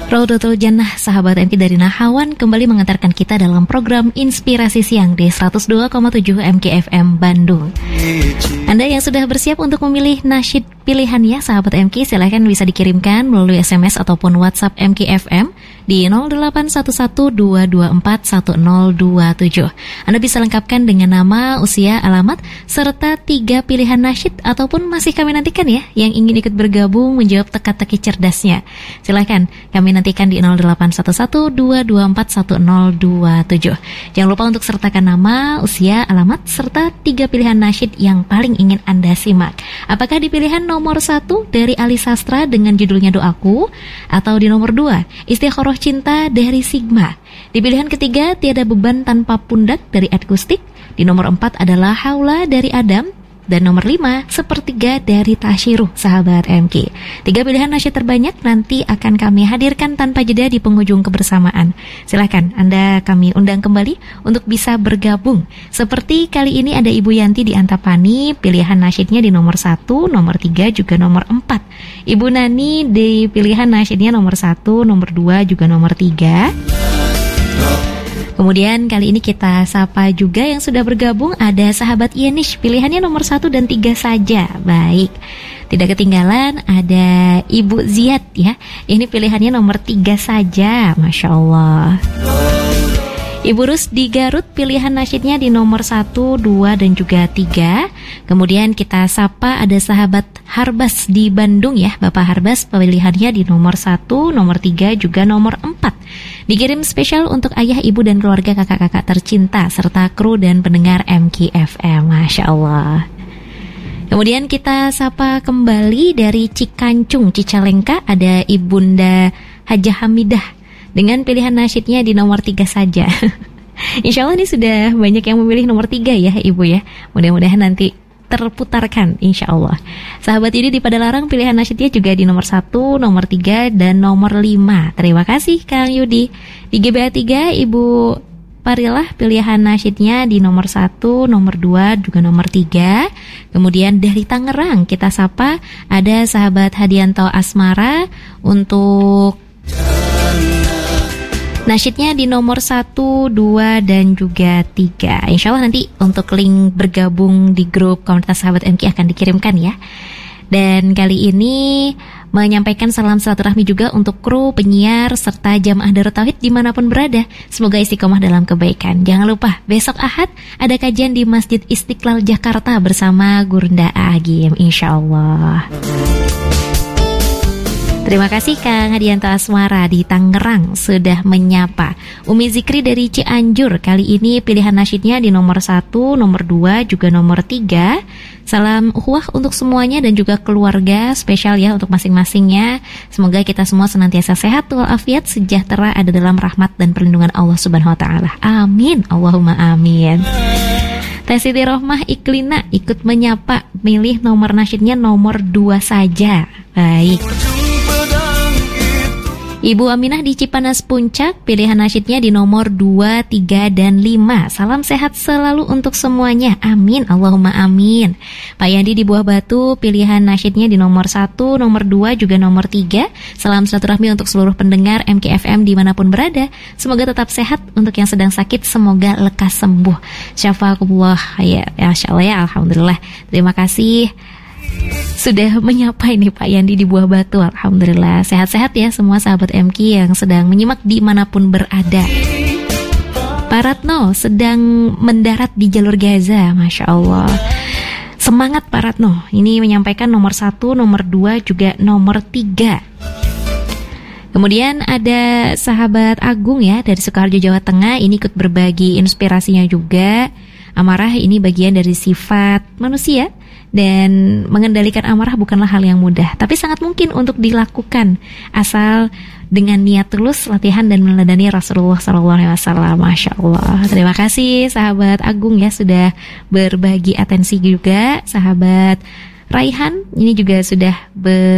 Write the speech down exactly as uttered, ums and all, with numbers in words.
Raudatul Jannah, sahabat M K dari Nahawan kembali mengantarkan kita dalam program Inspirasi Siang di seratus dua koma tujuh M K F M Bandung. Anda yang sudah bersiap untuk memilih nasyid pilihannya, sahabat M K, silahkan bisa dikirimkan melalui S M S ataupun WhatsApp M K F M di nol delapan satu satu dua dua empat satu nol dua tujuh. Anda bisa lengkapkan dengan nama, usia, alamat, serta tiga pilihan nasyid ataupun masih kami nantikan ya yang ingin ikut bergabung menjawab teka-teki cerdasnya. Silahkan kami nantikan di nol delapan satu satu dua dua empat satu nol dua tujuh. Jangan lupa untuk sertakan nama, usia, alamat, serta tiga pilihan nasyid yang paling ingin Anda simak. Apakah di pilihan nomor satu dari Ali Sastra dengan judulnya Doaku, atau di nomor dua Istikharah Cinta dari Sigma. Di pilihan ketiga Tiada Beban Tanpa Pundak dari Akustik. Di nomor empat adalah Haula dari Adam. Dan nomor lima, Sepertiga dari Tashiruh, sahabat M K. Tiga pilihan nasyid terbanyak nanti akan kami hadirkan tanpa jeda di penghujung kebersamaan. Silahkan Anda kami undang kembali untuk bisa bergabung. Seperti kali ini ada Ibu Yanti di Antapani, pilihan nasyidnya di nomor satu, nomor tiga, juga nomor empat. Ibu Nani di pilihan nasyidnya nomor satu, nomor dua, juga nomor tiga. Kemudian kali ini kita sapa juga yang sudah bergabung, ada sahabat Yenish, pilihannya nomor satu dan tiga saja. Baik, tidak ketinggalan ada Ibu Ziad ya, ini pilihannya nomor tiga saja, Masya Allah. Ibu Rus di Garut, pilihan nasyidnya di nomor satu, dua, dan juga tiga. Kemudian kita sapa ada sahabat Harbas di Bandung ya, Bapak Harbas, pilihannya di nomor satu, nomor tiga, juga nomor empat. Dikirim spesial untuk ayah, ibu, dan keluarga kakak-kakak tercinta, serta kru dan pendengar M K F M, Masya Allah. Kemudian kita sapa kembali dari Cikancung, Cicalengka, ada Ibunda Hajah Hamidah dengan pilihan nasyidnya di nomor tiga saja. Insya Allah ini sudah banyak yang memilih nomor tiga ya Ibu ya. Mudah-mudahan nanti terputarkan insya Allah. Sahabat ini di Padalarang, pilihan nasyidnya juga di nomor satu, nomor tiga, dan nomor lima. Terima kasih Kang Yudi. Di G B A tiga, Ibu Parilah, pilihan nasyidnya di nomor satu, nomor dua, juga nomor tiga. Kemudian dari Tangerang kita sapa ada sahabat Hadianto Asmara untuk nasyidnya di nomor satu, dua, dan juga tiga. Insya Allah nanti untuk link bergabung di grup komunitas sahabat M K akan dikirimkan ya. Dan kali ini menyampaikan salam silaturahmi juga untuk kru, penyiar, serta jamaah Darut Tauhid dimanapun berada. Semoga istiqomah dalam kebaikan. Jangan lupa besok Ahad ada kajian di Masjid Istiqlal Jakarta bersama Gurunda Agim, insya Allah. Terima kasih Kang Hadianto Asmara di Tangerang sudah menyapa. Umi Zikri dari Cianjur, kali ini pilihan nasyidnya di nomor satu, nomor dua, juga nomor tiga. Salam ukhuwah untuk semuanya dan juga keluarga, spesial ya untuk masing-masingnya. Semoga kita semua senantiasa sehat walafiat, sejahtera, ada dalam rahmat dan perlindungan Allah Subhanahu wa taala. Amin. Allahumma amin. Teh Siti Rohmah Iklina ikut menyapa, milih nomor nasyidnya nomor dua saja. Baik. Ibu Aminah di Cipanas Puncak, pilihan nasyidnya di nomor dua, tiga, dan lima. Salam sehat selalu untuk semuanya. Amin. Allahumma amin. Pak Yandi di Buah Batu, pilihan nasyidnya di nomor satu, nomor dua, juga nomor tiga. Salam silaturahmi untuk seluruh pendengar M K F M dimanapun berada. Semoga tetap sehat. Untuk yang sedang sakit, semoga lekas sembuh. Syafakumullah. Ya, Masya Allah ya, Alhamdulillah. Terima kasih sudah menyapa ini Pak Yandi di Buah Batu. Alhamdulillah sehat-sehat ya semua sahabat M K yang sedang menyimak dimanapun berada. Pak Ratno sedang mendarat di jalur Gaza, Masya Allah. Semangat Pak Ratno. Ini menyampaikan nomor satu, nomor dua, juga nomor tiga. Kemudian ada sahabat Agung ya dari Sukoharjo, Jawa Tengah. Ini ikut berbagi inspirasinya juga. Amarah ini bagian dari sifat manusia, dan mengendalikan amarah bukanlah hal yang mudah, tapi sangat mungkin untuk dilakukan asal dengan niat tulus, latihan, dan meneladani Rasulullah shallallahu alaihi wasallam. Masya Allah. Terima kasih sahabat Agung ya sudah berbagi atensi juga. Sahabat Raihan ini juga sudah ber